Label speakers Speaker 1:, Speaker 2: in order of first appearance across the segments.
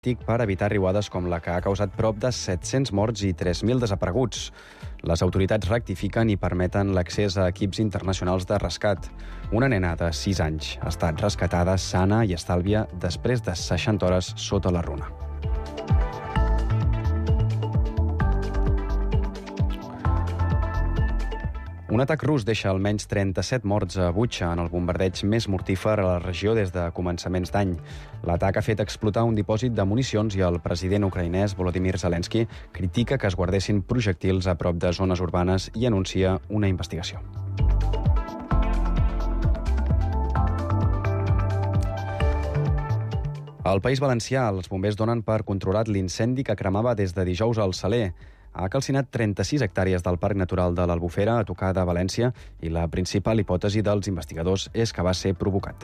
Speaker 1: per evitar riuades com la que ha causat prop de 700 morts i 3.000 desapareguts. Les autoritats rectifiquen i permeten l'accés a equips internacionals de rescat. Una nena de 6 anys ha estat rescatada sana i estàlvia després de 60 hores sota la runa. Un atac rus deixa almenys 37 morts a Butxa en el bombardeig més mortífer a la regió des de començaments d'any. L'atac ha fet explotar un dipòsit de municions i el president ucraïnès Volodymyr Zelensky critica que es guardessin projectils a prop de zones urbanes i anuncia una investigació. Al País Valencià, els bombers donen per controlat l'incendi que cremava des de dijous al Saler. Ha calcinat 36 hectàrees del Parc Natural de l'Albufera, a tocar de València, i la principal hipòtesi dels investigadors és que va ser provocat.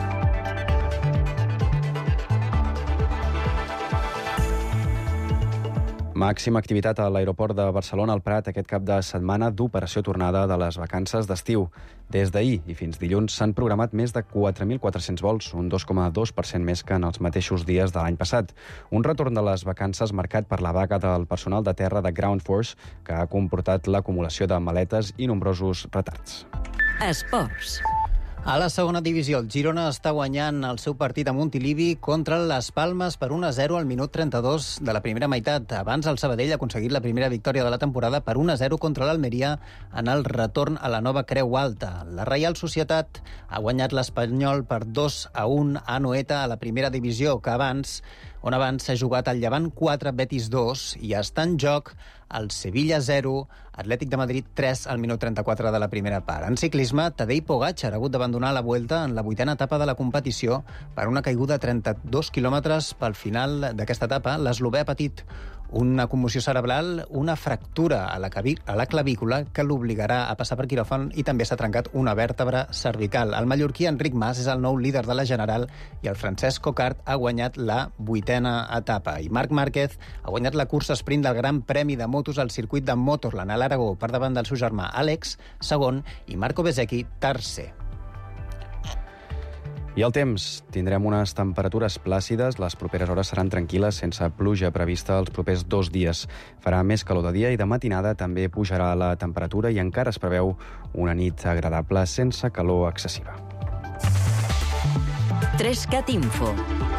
Speaker 1: Màxima activitat a l'aeroport de Barcelona al Prat aquest cap de setmana d'operació tornada de les vacances d'estiu. Des d'ahir i fins dilluns s'han programat més de 4.400 vols, un 2,2% més que en els mateixos dies de l'any passat. Un retorn de les vacances marcat per la vaga del personal de terra de Ground Force, que ha comportat l'acumulació de maletes i nombrosos retards.
Speaker 2: Esports.
Speaker 3: A la segona divisió, el Girona està guanyant el seu partit a Montilivi contra les Palmes per 1-0 al minut 32 de la primera meitat. Abans el Sabadell ha aconseguit la primera victòria de la temporada per 1-0 contra l'Almeria en el retorn a la nova Creu Alta. La Reial Societat ha guanyat l'Espanyol per 2-1 a Noeta a la primera divisió, on abans s'ha jugat el Llevant 4, Betis 2, i està en joc el Sevilla 0, Atlètic de Madrid 3 al minut 34 de la primera part. En ciclisme, Tadej Pogačar ha hagut d'abandonar la Vuelta en la 8a etapa de la competició per una caiguda de 32 quilòmetres pel final d'aquesta etapa. L'eslovè ha patit una commoció cerebral, una fractura a la clavícula que l'obligarà a passar per quiròfan i també s'ha trencat una vèrtebra cervical. El mallorquí Enric Mas és el nou líder de la General i el Francesc Cocart ha guanyat la 8a etapa. I Marc Márquez ha guanyat la cursa sprint del Gran Premi de motos al circuit de Motorland a l'Aragó per davant del seu germà Àlex, segon, i Marco Bezzecchi, tercer.
Speaker 1: I el temps. Tindrem unes temperatures plàcides. Les properes hores seran tranquil·les, sense pluja prevista els propers 2 dies. Farà més calor de dia i de matinada també pujarà la temperatura i encara es preveu una nit agradable sense calor excessiva.
Speaker 2: 3CAT Info.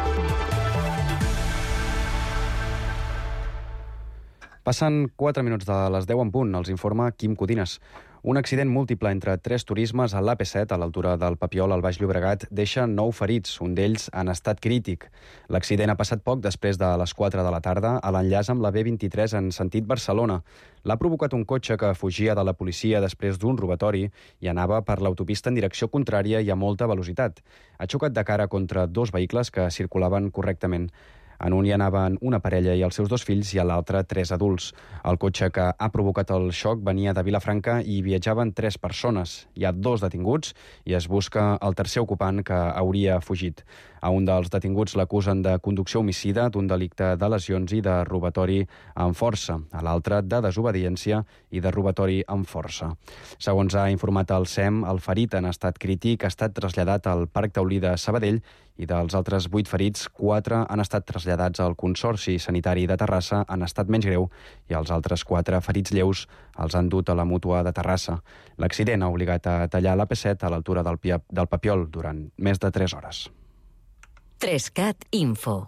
Speaker 1: Passen 4 minuts de les 10 en punt. Els informa Quim Codines. Un accident múltiple entre 3 turismes a l'AP7, a l'altura del Papiol, al Baix Llobregat, deixa 9 ferits, un d'ells en estat crític. L'accident ha passat poc després de les 4 de la tarda a l'enllaç amb la B23 en sentit Barcelona. L'ha provocat un cotxe que fugia de la policia després d'un robatori i anava per l'autopista en direcció contrària i a molta velocitat. Ha xocat de cara contra 2 vehicles que circulaven correctament. En un hi anaven una parella i els seus 2 fills i a l'altre 3 adults. El cotxe que ha provocat el xoc venia de Vilafranca i viatjaven 3 persones. Hi ha 2 detinguts i es busca el tercer ocupant que hauria fugit. A un dels detinguts l'acusen de conducció homicida, d'un delicte de lesions i de robatori amb força. A l'altre, de desobediència i de robatori amb força. Segons ha informat el SEM, el ferit en estat crític ha estat traslladat al Parc Taulí de Sabadell i dels altres 8 ferits, 4 han estat traslladats al Consorci Sanitari de Terrassa en estat menys greu i els altres 4 ferits lleus els han dut a la Mútua de Terrassa. L'accident ha obligat a tallar l'AP7 a l'altura del Papiol durant més de 3 hores.
Speaker 2: 3CAT Info.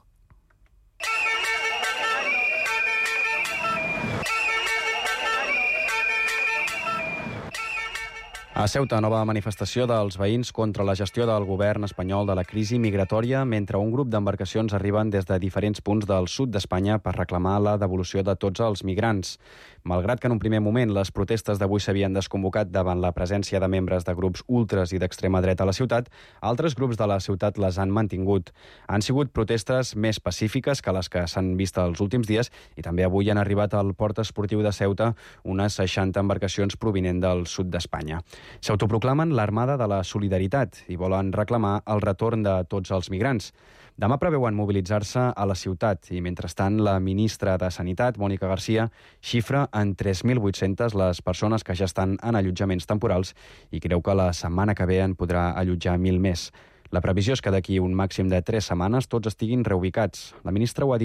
Speaker 1: A Ceuta, nova manifestació dels veïns contra la gestió del govern espanyol de la crisi migratòria, mentre un grup d'embarcacions arriben des de diferents punts del sud d'Espanya per reclamar la devolució de tots els migrants. Malgrat que en un primer moment les protestes d'avui s'havien desconvocat davant la presència de membres de grups ultres i d'extrema dreta a la ciutat, altres grups de la ciutat les han mantingut. Han sigut protestes més pacífiques que les que s'han vist els últims dies i també avui han arribat al port esportiu de Ceuta unes 60 embarcacions provinents del sud d'Espanya. S'autoproclamen l'Armada de la Solidaritat i volen reclamar el retorn de tots els migrants. Demà preveuen mobilitzar-se a la ciutat i, mentrestant, la ministra de Sanitat, Mònica Garcia, xifra en 3.800 les persones que ja estan en allotjaments temporals i creu que la setmana que ve en podrà allotjar 1.000 més. La previsió és que d'aquí un màxim de 3 setmanes tots estiguin reubicats. La ministra ho ha dit